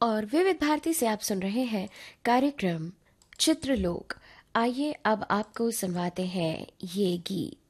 और विविध भारती से आप सुन रहे हैं कार्यक्रम चित्रलोक। आइए अब आपको सुनवाते हैं ये गीत।